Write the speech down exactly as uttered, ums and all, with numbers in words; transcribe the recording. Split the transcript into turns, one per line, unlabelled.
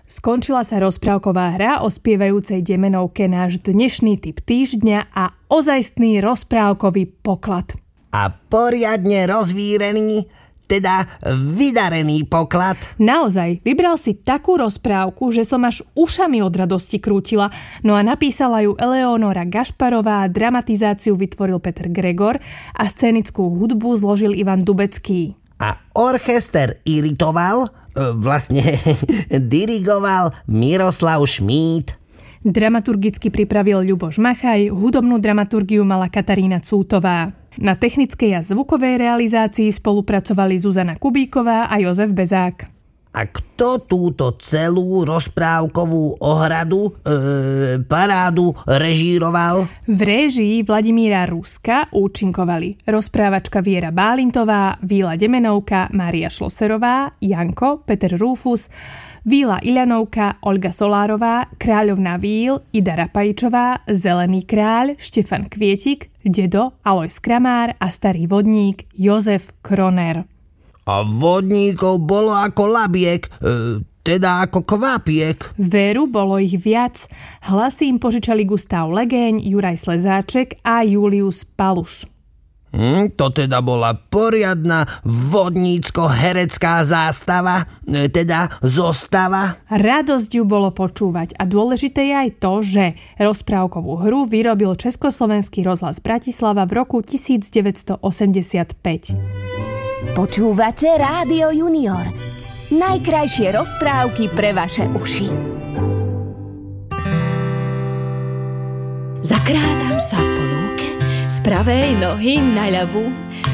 Skončila sa rozprávková hra o spievajúcej demenovke, náš dnešný tip týždňa a ozajstný rozprávkový poklad.
A poriadne rozvírený, teda vydarený poklad.
Naozaj, vybral si takú rozprávku, že som až ušami od radosti krútila, no a napísala ju Eleonora Gašparová, dramatizáciu vytvoril Peter Gregor a scénickú hudbu zložil Ivan Dubecký.
A orchester iritoval, vlastne dirigoval Miroslav Šmíd.
Dramaturgicky pripravil Ľuboš Machaj, hudobnú dramaturgiu mala Katarína Cútová. Na technickej a zvukovej realizácii spolupracovali Zuzana Kubíková a Jozef Bezák.
A kto túto celú rozprávkovú ohradu, e, parádu režíroval?
V réžii Vladimíra Ruska účinkovali rozprávačka Viera Bálintová, Víla Demenovka, Mária Šloserová, Janko, Peter Rúfus, Víla Iľanovka, Olga Solárová, Kráľovná Víl, Ida Rapajčová, Zelený kráľ, Štefan Kvietik, Dedo, Alojz Kramár a starý vodník Jozef Kroner.
A vodníkov bolo ako labiek, e, teda ako kvapiek.
Veru, bolo ich viac. Hlasy im požičali Gustav Legeň, Juraj Slezáček a Julius Paluš.
Hm, to teda bola poriadna vodnícko-herecká zástava, e, teda zostava.
Radosť ju bolo počúvať a dôležité je aj to, že rozprávkovú hru vyrobil Československý rozhlas Bratislava v roku devätnásťstoosemdesiatpäť.
Počúvate Rádio Junior. Najkrajšie rozprávky pre vaše uši.
Zakrátam sa po lúke, z pravej nohy na ľavú,